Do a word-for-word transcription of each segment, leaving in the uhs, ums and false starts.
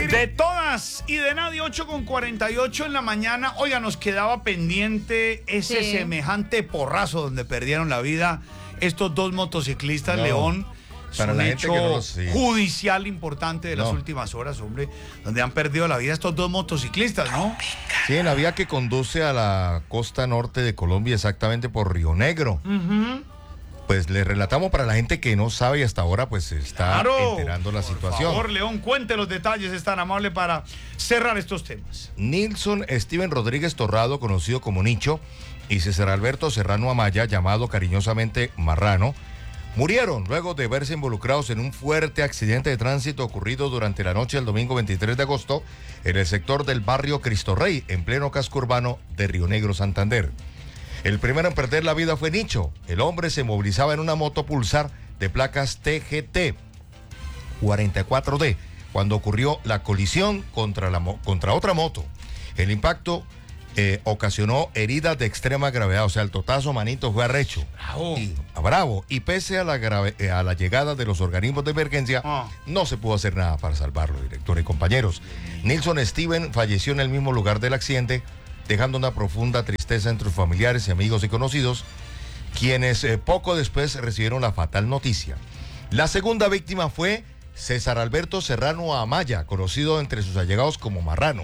De todas y de nadie, ocho con cuarenta y ocho en la mañana. Oiga, nos quedaba pendiente ese sí. semejante porrazo donde perdieron la vida estos dos motociclistas, no. León. Para un la hecho gente que no, sí. judicial importante de las no. últimas horas, hombre, donde han perdido la vida estos dos motociclistas, ¿no? Sí, en la vía que conduce a la costa norte de Colombia, exactamente por Río Negro. Uh-huh. Pues le relatamos para la gente que no sabe y hasta ahora pues se está claro, enterando la por situación. Por favor, León, cuente los detalles, es tan amable para cerrar estos temas. Nilson Steven Rodríguez Torrado, conocido como Nicho, y César Alberto Serrano Amaya, llamado cariñosamente Marrano, murieron luego de verse involucrados en un fuerte accidente de tránsito ocurrido durante la noche del domingo veintitrés de agosto en el sector del barrio Cristo Rey, en pleno casco urbano de Río Negro, Santander. El primero en perder la vida fue Nicho. El hombre se movilizaba en una moto Pulsar de placas T G T cuarenta y cuatro D cuando ocurrió la colisión contra, la, contra otra moto. El impacto eh, ocasionó heridas de extrema gravedad, o sea, el totazo, manito, fue arrecho. Bravo. Y, bravo. Y pese a la, grave, eh, a la llegada de los organismos de emergencia, ah. no se pudo hacer nada para salvarlo, director y compañeros. Nilson Steven falleció en el mismo lugar del accidente, dejando una profunda tristeza entre sus familiares, amigos y conocidos, quienes eh, poco después recibieron la fatal noticia. La segunda víctima fue César Alberto Serrano Amaya, conocido entre sus allegados como Marrano.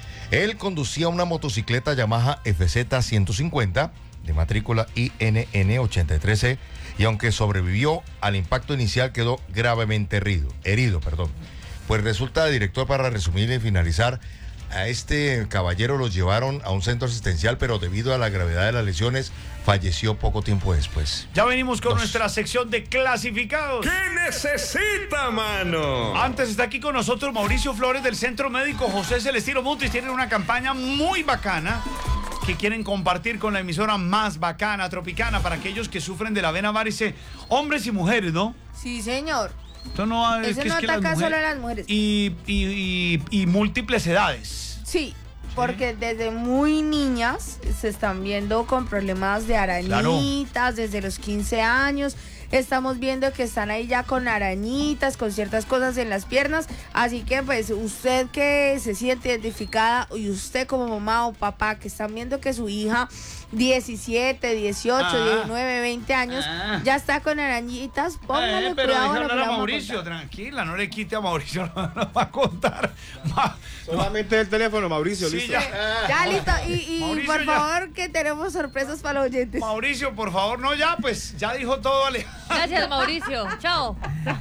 Él conducía una motocicleta Yamaha F Z ciento cincuenta, de matrícula I N N ochenta y tres C, y aunque sobrevivió al impacto inicial, quedó gravemente herido, herido, perdón. Pues resulta, director, para resumir y finalizar, a este caballero lo llevaron a un centro asistencial, pero debido a la gravedad de las lesiones, falleció poco tiempo después. Ya venimos con Dos. nuestra sección de clasificados. ¿Qué necesita, mano? Antes está aquí con nosotros Mauricio Flores del Centro Médico José Celestino Mutis. Tienen una campaña muy bacana que quieren compartir con la emisora más bacana, Tropicana, para aquellos que sufren de la vena varice, hombres y mujeres, ¿no? Sí, señor. Esto no, es Eso que, no es que ataca las solo a mujeres, las mujeres. Y, y, y, y múltiples edades. Sí, porque desde muy niñas se están viendo con problemas de arañitas, claro. Desde los quince años. Estamos viendo que están ahí ya con arañitas, con ciertas cosas en las piernas. Así que pues usted que se siente identificada y usted como mamá o papá que están viendo que su hija diecisiete, dieciocho, ah, diecinueve, veinte años ah, ya está con arañitas, póngale eh, pero cuidado. Pero hablar a Mauricio, tranquila, no le quite a Mauricio, no nos va a contar. Ma, Solamente el teléfono, Mauricio, sí, listo. Ya, ya listo, y, y Mauricio, por ya. favor que tenemos sorpresas para los oyentes. Mauricio, por favor, no, ya pues, ya dijo todo, Alejandro. Gracias, Mauricio, chao.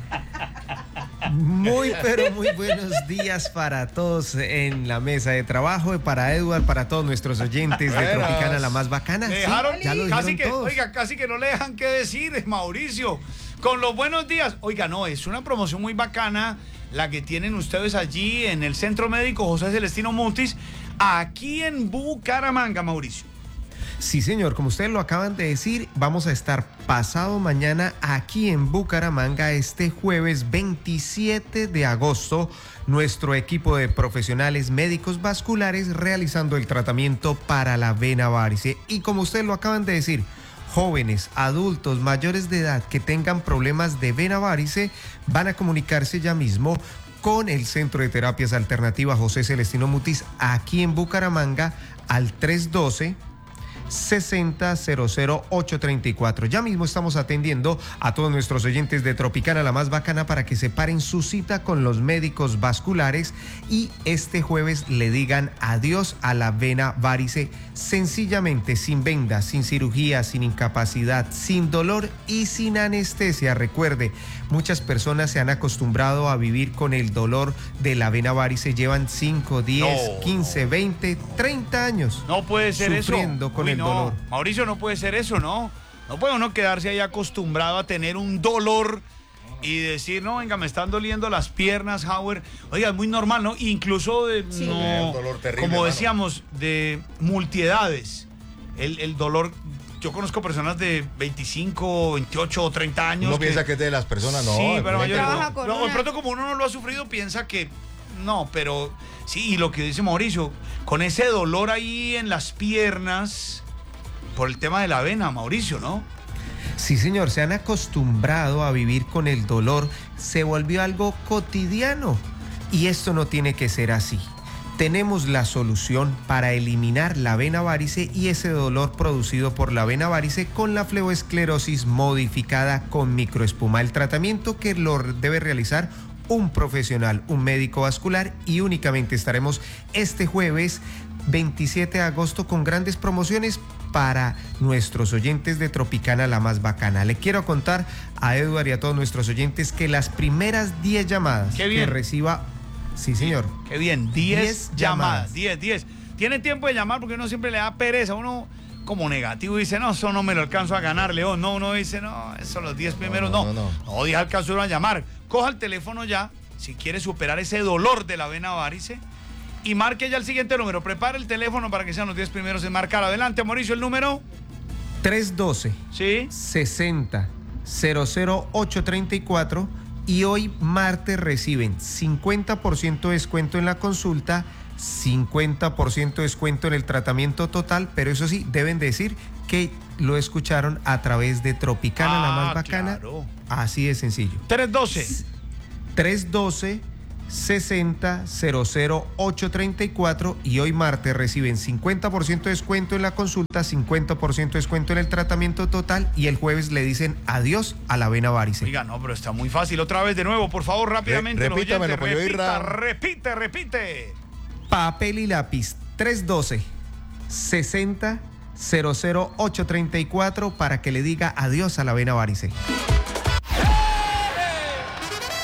Muy, pero muy buenos días para todos en la mesa de trabajo, y para Edward, para todos nuestros oyentes de Tropicana, la más bacana. Me dejaron, sí, ya lo casi que, todos. oiga, casi que no le dejan qué decir, Mauricio. Con los buenos días. Oiga, no, es una promoción muy bacana la que tienen ustedes allí en el Centro Médico José Celestino Mutis, aquí en Bucaramanga, Mauricio. Sí, señor, como ustedes lo acaban de decir, vamos a estar pasado mañana aquí en Bucaramanga, este jueves veintisiete de agosto, nuestro equipo de profesionales médicos vasculares realizando el tratamiento para la vena varice. Y como ustedes lo acaban de decir, jóvenes, adultos, mayores de edad que tengan problemas de vena varice van a comunicarse ya mismo con el Centro de Terapias Alternativas José Celestino Mutis aquí en Bucaramanga al tres uno dos, sesenta, cero cero, ocho treinta y cuatro. Ya mismo estamos atendiendo a todos nuestros oyentes de Tropicana, la más bacana, para que separen su cita con los médicos vasculares y este jueves le digan adiós a la vena varice, sencillamente, sin vendas, sin cirugía, sin incapacidad, sin dolor y sin anestesia. Recuerde, muchas personas se han acostumbrado a vivir con el dolor de la vena varice, llevan cinco, diez, no. quince, veinte, treinta años. No puede ser sufriendo eso. con Uy, el no. dolor. Mauricio, no puede ser eso, ¿no? No puede uno quedarse ahí acostumbrado a tener un dolor y decir, no, venga, me están doliendo las piernas, Howard. Oiga, es muy normal, ¿no? Incluso de, sí. no, un dolor terrible, como mano. decíamos, de multiedades. El, el dolor, yo conozco personas de veinticinco, veintiocho o treinta años. Uno que, piensa que es de las personas, no. Sí, pero yo, trabaja con no, una... de pronto como uno no lo ha sufrido, piensa que no, pero sí, y lo que dice Mauricio, con ese dolor ahí en las piernas por el tema de la vena, Mauricio, ¿no? Sí, señor, se han acostumbrado a vivir con el dolor, se volvió algo cotidiano. Y esto no tiene que ser así. Tenemos la solución para eliminar la vena varice y ese dolor producido por la vena varice con la fleboesclerosis modificada con microespuma. El tratamiento que lo debe realizar un profesional, un médico vascular, y únicamente estaremos este jueves veintisiete de agosto con grandes promociones para nuestros oyentes de Tropicana La Más Bacana. Le quiero contar a Edward y a todos nuestros oyentes que las primeras diez llamadas que reciba... Sí, señor. Qué bien, diez llamadas, llamadas. diez, diez. Tiene tiempo de llamar porque uno siempre le da pereza, uno como negativo dice, no, eso no me lo alcanzo a ganar, León. No, uno dice, no, eso los diez primeros no. No, no, no. No, diez alcanzo a llamar. Coja el teléfono ya, si quiere superar ese dolor de la vena varice, y marque ya el siguiente número. Prepare el teléfono para que sean los diez primeros en marcar. Adelante, Mauricio, el número. tres uno dos, Sí. sesenta, cero cero ocho treinta y cuatro. Y hoy martes reciben cincuenta por ciento de descuento en la consulta, cincuenta por ciento de descuento en el tratamiento total, pero eso sí, deben decir que lo escucharon a través de Tropicana Ah, La Más Bacana. claro. Así de sencillo. tres uno dos. tres uno dos, sesenta, cero cero ocho treinta y cuatro y hoy martes reciben cincuenta por ciento de descuento en la consulta, cincuenta por ciento de descuento en el tratamiento total y el jueves le dicen adiós a la vena varice. Oiga, no, pero está muy fácil. Otra vez de nuevo, por favor, rápidamente. Re- los repítamelo, oyentes. pollo repita, Irra. repite, repite. Papel y lápiz, tres uno dos, sesenta, cero cero ocho treinta y cuatro para que le diga adiós a la vena varice.